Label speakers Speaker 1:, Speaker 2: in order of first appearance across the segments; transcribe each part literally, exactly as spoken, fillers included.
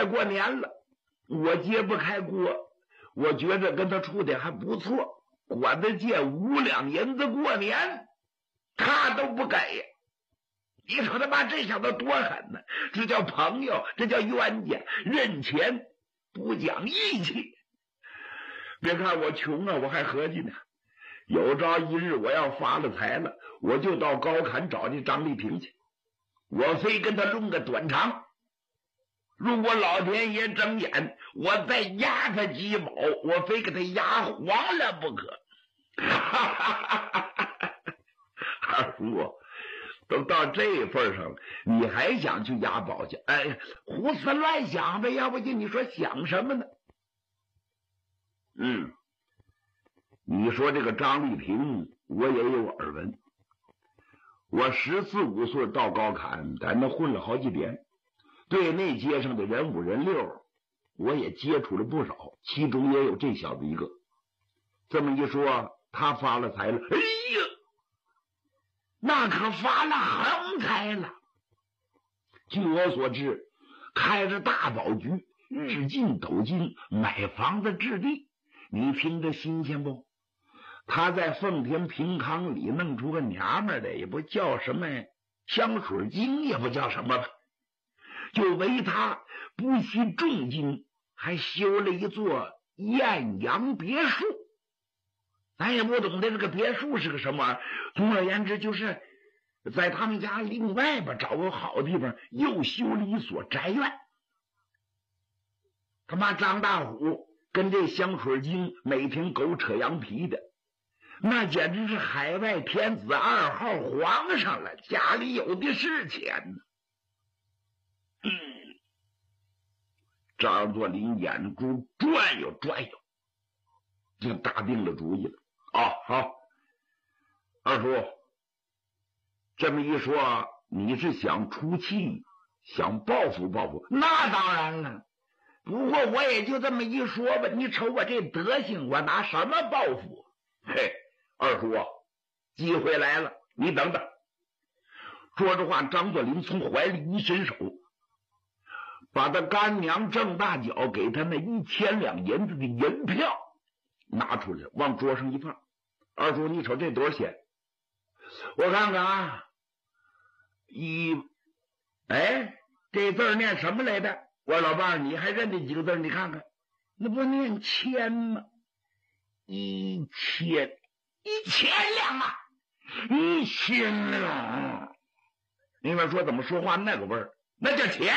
Speaker 1: 快过年了，我揭不开锅，我觉着跟他处的还不错，管他借五两银子过年，他都不给。你说他妈这小子多狠呢！这叫朋友，这叫冤家，认钱不讲义气。别看我穷啊，我还合计呢，有朝一日我要发了财了，我就到高坎找这张丽萍去，我非跟他论个短长。如果老天爷睁眼，我再压他几毛，我非给他压黄了不可。二叔，都到这份上了，你还想去押宝去？哎，胡思乱想呗，要不就你说想什么呢？嗯，你说这个张丽萍，我也有耳闻。我十四五岁到高坎，在那混了好几年，对那街上的人五人六，我也接触了不少，其中也有这小子一个。这么一说，他发了财了，哎呀，那可发了横财了。据我所知，开着大宝局，日进斗金，买房子置地，你听着新鲜不？他在奉天平康里弄出个娘们的，也不叫什么香水精，也不叫什么吧，就为他不惜重金，还修了一座艳阳别墅。咱也不懂得这个别墅是个什么，总而言之，就是在他们家另外吧找个好地方，又修了一所宅院。他妈张大虎跟这香水精每天狗扯羊皮的，那简直是海外天子二号皇上了，家里有的是钱呢。嗯，张作霖眼珠转悠转悠，就打定了主意了。哦，好，二叔，这么一说，你是想出气，想报复报复？那当然了，不过我也就这么一说吧，你瞅我这德行，我拿什么报复？嘿，二叔啊，机会来了，你等等。说着话，张作霖从怀里一伸手，把他干娘郑大脚给他那一千两银子的银票拿出来，往桌上一放。二叔，你瞅这多少钱？我看看啊，一，哎，这字念什么来的？我老伴儿，你还认这几个字？你看看，那不念千吗？一千，一千两啊！一千两！你们说怎么说话那个味儿？那叫钱。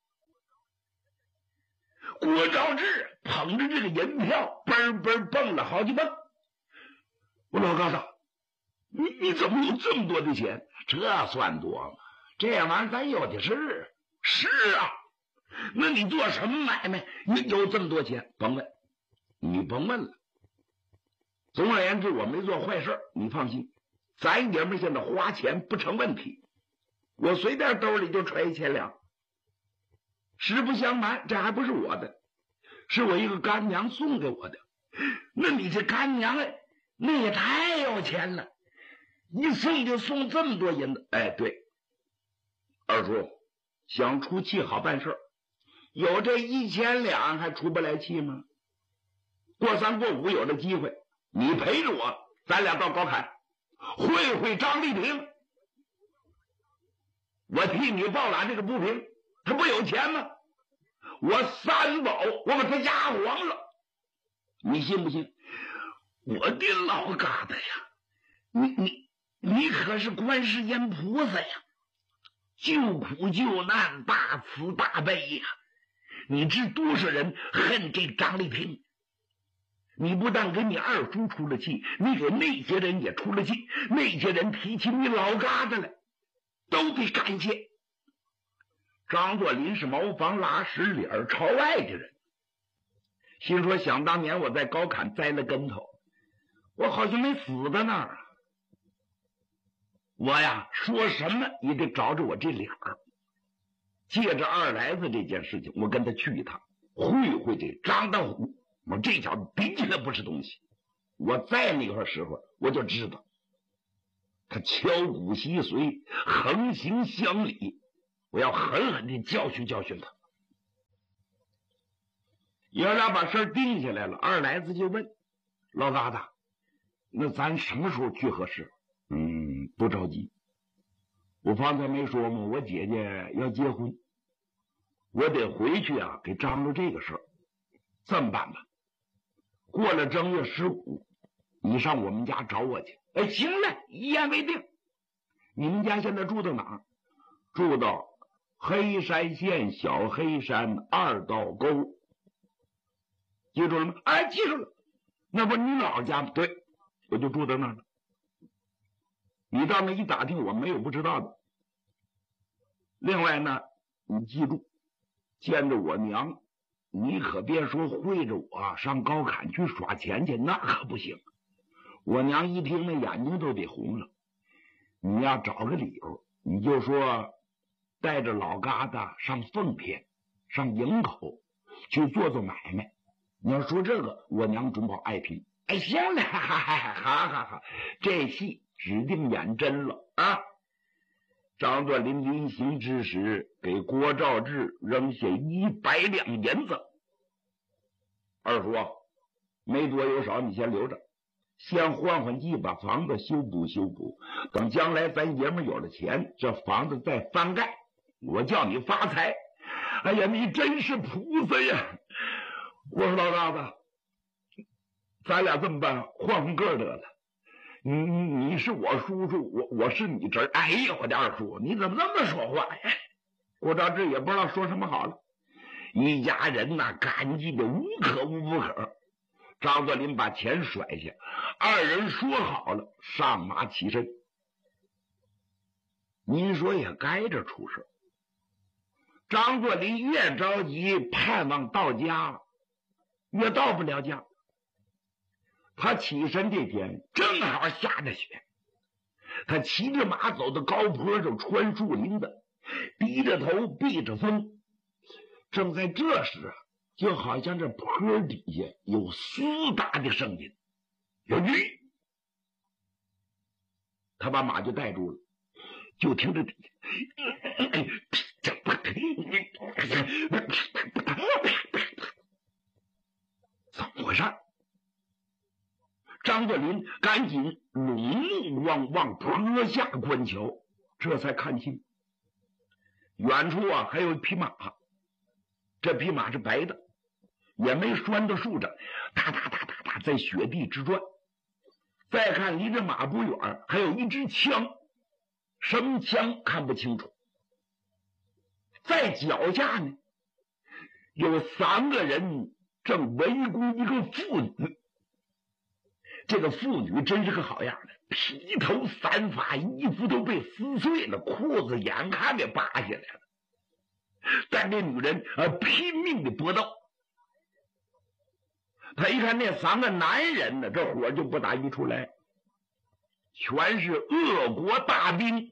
Speaker 1: 郭昭志捧着这个银票，嘣嘣蹦了好几蹦。我老高道，你你怎么有这么多的钱？这算多吗？这玩意儿咱有的是。是啊，那你做什么买卖？你有这么多钱？甭问，你甭问了。总而言之，我没做坏事，你放心。咱爷们现在花钱不成问题，我随便兜里就揣一千两。实不相瞒，这还不是我的，是我一个干娘送给我的。那你这干娘哎，那也太有钱了，一送就送这么多银子。哎，对，二叔想出气好办事，有这一千两还出不来气吗？过三过五有了机会，你陪着我，咱俩到高坎会会张丽萍，我替你报答这个不平。他不有钱吗？我三宝我把他压黄了，你信不信？我的老嘎达呀，你你你可是观世音菩萨呀，救苦救难，大慈大悲呀！你知多少人恨这张丽萍？你不但给你二叔出了气，你给那些人也出了气，那些人提起你老嘎达来，都得感谢。张作霖是茅房拉屎脸朝外的人，心说想当年我在高坎栽了跟头，我好像没死在那儿，我呀说什么也得找着我这脸儿。借着二来子这件事情，我跟他去一趟，会会这张大虎。我这小子比起来不是东西，我在那个时候我就知道他敲骨吸髓，横行乡里，我要狠狠地教训教训他。 爷俩把事儿定下来了。二来子就问老疙瘩，那咱什么时候去合适？嗯，不着急。我方才没说吗？我姐姐要结婚，我得回去啊，给张罗这个事儿。这么办吧，过了正月十五，你上我们家找我去。哎，行了，一言为定。你们家现在住到哪儿？住到黑山县小黑山二道沟，记住了吗？哎，记住了。那不是你姥姥家吗？对，我就住在那儿了。你到那一打听，我没有不知道的。另外呢，你记住，见着我娘，你可别说会着我上高坎去耍钱去，那可不行。我娘一听，那眼睛都得红了。你要找个理由，你就说带着老疙瘩上奉天、上营口去做做买卖。你要说这个，我娘准保爱听。哎，行了，哈哈哈哈哈，这戏指定演真了啊！张作霖临行之时，给郭兆志扔下一百两银子。二叔啊，没多有少，你先留着，先换换季，把房子修补修补。等将来咱爷们有了钱，这房子再翻盖，我叫你发财。哎呀，你真是菩萨呀！我说老大子，咱俩这么办，换换个得了。你你是我叔叔，我我是你侄儿。哎呀，我的二叔，你怎么这么说话呀？郭兆志也不知道说什么好了。一家人呐、啊，感激的无可无不可。张作霖把钱甩下，二人说好了，上马起身。您说也该着出事。张作霖越着急，盼望到家，越到不了家。他起身这天正好下着雪，他骑着马走到高坡上，穿树林子，低着头避着风。正在这时啊，就好像这坡底下有厮打的声音，有驴。他把马就带住了，就听着底下怎么回事？张作霖赶紧拢目望望坡下观瞧，这才看清远处啊还有一匹马。这匹马是白的，也没拴到树上，哒哒哒哒哒在雪地之转。再看离这马不远还有一支枪，什么枪看不清楚。在脚下呢有三个人正围攻一个妇女。这个妇女真是个好样的，披头散发，衣服都被撕碎了，裤子眼看着扒下来了。但这女人呃拼命的搏斗。他一看那三个男人呢，这火就不打一处来，全是俄国大兵，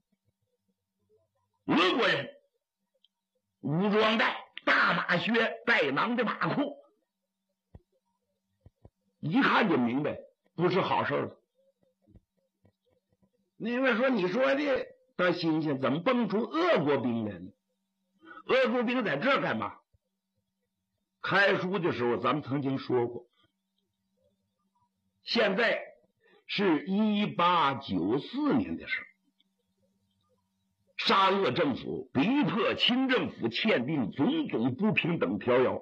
Speaker 1: 俄国人，武装带，大马靴，带囊的马裤，一看就明白不是好事了。你们说，你说的倒新鲜，怎么蹦出俄国兵来了？俄国兵在这儿干嘛？开书的时候咱们曾经说过，现在是一八九四年的事，沙俄政府逼迫清政府签订种种不平等条约。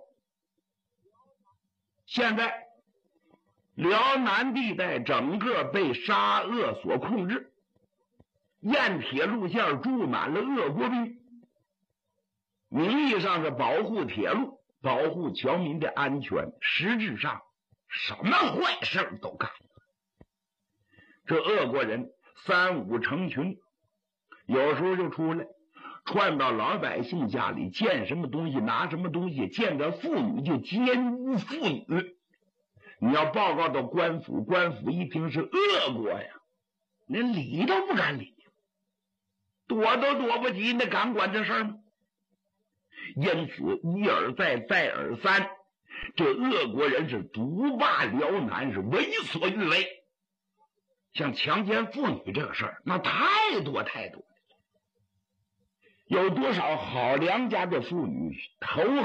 Speaker 1: 现在辽南地带整个被沙俄所控制，沿铁路线驻满了俄国兵，名义上是保护铁路，保护侨民的安全，实质上什么坏事都干了。这俄国人三五成群，有时候就出来窜到老百姓家里，见什么东西拿什么东西，见着妇女就奸污妇女。你要报告到官府，官府一听是俄国呀，连理都不敢理，躲都躲不及，那敢管这事儿吗？因此一而再再而三，这俄国人是独霸辽南，是为所欲为。像强奸妇女这个事儿，那太多太多了。有多少好良家的妇女投